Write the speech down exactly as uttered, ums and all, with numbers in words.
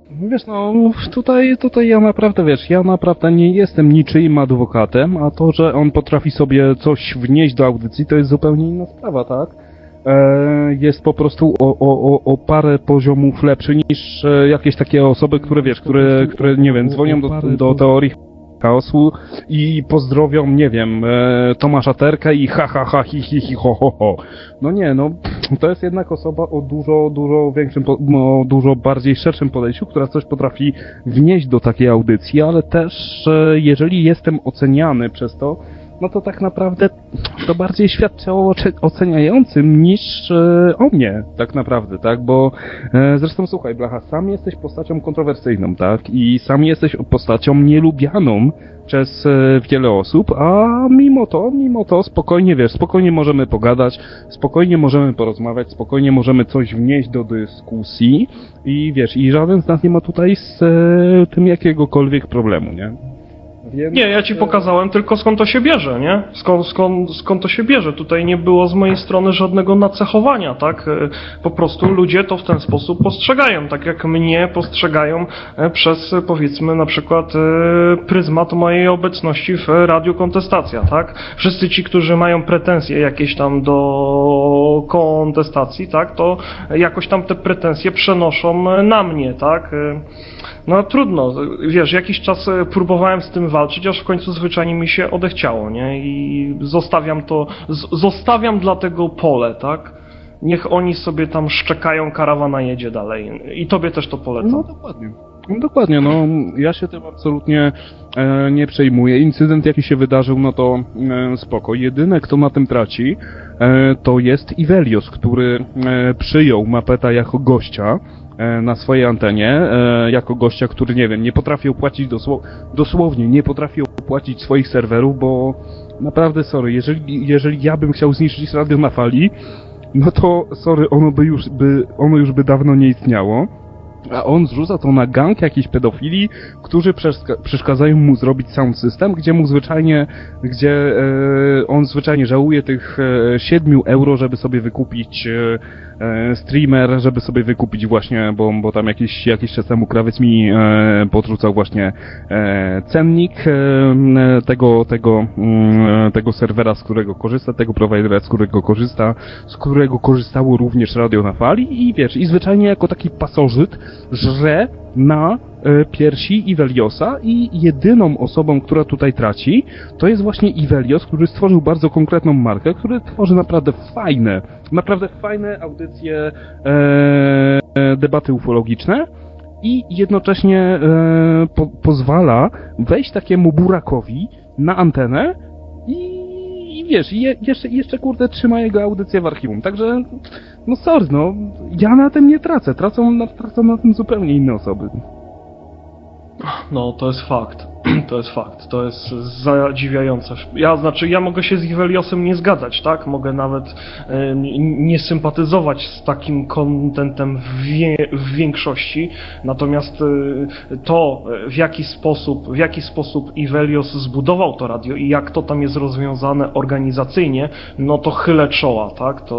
Wiesz, no tutaj, tutaj ja naprawdę, wiesz, ja naprawdę nie jestem niczyim adwokatem, a to, że on potrafi sobie coś wnieść do audycji, to jest zupełnie inna sprawa, tak? E, jest po prostu o, o, o, o parę poziomów lepszy niż e, jakieś takie osoby, które, wiesz, które, które nie wiem, dzwonią do, do teorii chaosu i pozdrowią, nie wiem, e, Tomasza Terkę i ha, ha, ha, hi, hi, hi, ho, ho, ho. No nie, no, to jest jednak osoba o dużo, dużo większym, no, dużo bardziej szerszym podejściu, która coś potrafi wnieść do takiej audycji, ale też, e, jeżeli jestem oceniany przez to, no to tak naprawdę to bardziej świadczy o oceniającym niż e, o mnie, tak naprawdę, tak, bo e, zresztą słuchaj, Blacha, sam jesteś postacią kontrowersyjną, tak, i sam jesteś postacią nielubianą przez e, wiele osób, a mimo to, mimo to spokojnie, wiesz, spokojnie możemy pogadać, spokojnie możemy porozmawiać, spokojnie możemy coś wnieść do dyskusji i wiesz, i żaden z nas nie ma tutaj z e, tym jakiegokolwiek problemu, nie? Więc... Nie, ja ci pokazałem tylko skąd to się bierze, nie? Skąd, skąd, skąd to się bierze. Tutaj nie było z mojej strony żadnego nacechowania, tak? Po prostu ludzie to w ten sposób postrzegają, tak jak mnie postrzegają przez, powiedzmy, na przykład pryzmat mojej obecności w Radiu Kontestacja, tak? Wszyscy ci, którzy mają pretensje jakieś tam do kontestacji, tak? To jakoś tam te pretensje przenoszą na mnie, tak? No trudno, wiesz, jakiś czas próbowałem z tym walczyć, aż w końcu zwyczajnie mi się odechciało, nie? I zostawiam to, z, zostawiam dla tego pole, tak? Niech oni sobie tam szczekają, karawana jedzie dalej. I tobie też to polecam. No dokładnie. No, dokładnie, no ja się tym absolutnie e, nie przejmuję. Incydent jaki się wydarzył, no to e, spoko. Jedyne, kto na tym traci, e, to jest Ivelios, który e, przyjął Mapeta jako gościa na swojej antenie, jako gościa, który, nie wiem, nie potrafi opłacić dosł- dosłownie, nie potrafi opłacić swoich serwerów, bo naprawdę, sorry, jeżeli, jeżeli ja bym chciał zniszczyć radio na fali, no to, sorry, ono by już by, ono już by dawno nie istniało, a on zrzuca to na gang jakichś pedofili, którzy przeszka- przeszkadzają mu zrobić sound system, gdzie mu zwyczajnie, gdzie e, on zwyczajnie żałuje tych e, siedmiu euro, żeby sobie wykupić e, streamer, żeby sobie wykupić właśnie, bo, bo tam jakiś, jakiś czas temu krawiec mi e, podrzucał właśnie e, cennik e, tego, tego, e, tego serwera, z którego korzysta, tego prowajdera, z którego korzysta, z którego korzystało również radio na fali i wiesz, i zwyczajnie jako taki pasożyt żre na e, piersi Iveliosa i jedyną osobą, która tutaj traci, to jest właśnie Ivelios, który stworzył bardzo konkretną markę, który tworzy naprawdę fajne, naprawdę fajne audycje, e, debaty ufologiczne i jednocześnie e, po, pozwala wejść takiemu burakowi na antenę i I wiesz, je, jeszcze, jeszcze kurde trzyma jego audycję w archiwum, także no sorry, no ja na tym nie tracę, tracą na, tracą na tym zupełnie inne osoby. No, to jest fakt. To jest fakt. To jest zadziwiające. Ja, znaczy, ja mogę się z Iveliosem nie zgadzać, tak? Mogę nawet e, nie sympatyzować z takim kontentem w, wie, w większości. Natomiast e, to, w jaki sposób, w jaki sposób Ivelios zbudował to radio i jak to tam jest rozwiązane organizacyjnie, no to chylę czoła, tak? To